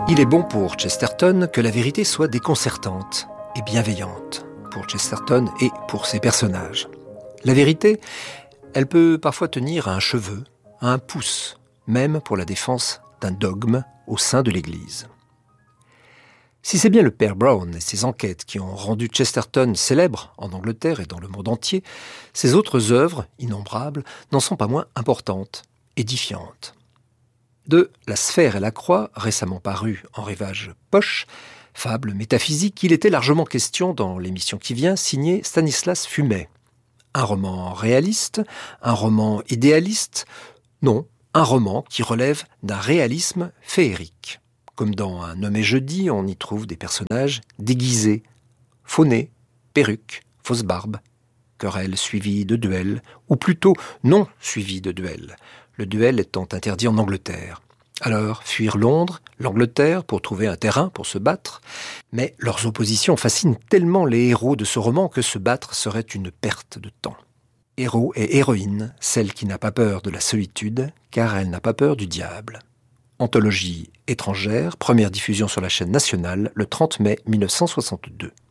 Il est bon pour Chesterton que la vérité soit déconcertante et bienveillante pour Chesterton et pour ses personnages. La vérité, elle peut parfois tenir à un cheveu, à un pouce, même pour la défense d'un dogme au sein de l'Église. Si c'est bien le père Brown et ses enquêtes qui ont rendu Chesterton célèbre en Angleterre et dans le monde entier, ses autres œuvres, innombrables, n'en sont pas moins importantes, édifiantes. De La sphère et la croix, récemment paru en rivage poche, fable métaphysique, il était largement question dans l'émission qui vient, signée Stanislas Fumet. Un roman réaliste, un roman idéaliste, non, un roman qui relève d'un réalisme féerique. Comme dans Un homme et jeudi, on y trouve des personnages déguisés, faux nez, perruques, fausses barbes, querelles suivies de duels, ou plutôt non suivies de duels, le duel étant interdit en Angleterre. Alors, fuir Londres, l'Angleterre, pour trouver un terrain pour se battre, mais leurs oppositions fascinent tellement les héros de ce roman que se battre serait une perte de temps. Héros et héroïne, celle qui n'a pas peur de la solitude, car elle n'a pas peur du diable. Anthologie étrangère, première diffusion sur la chaîne nationale le 30 mai 1962.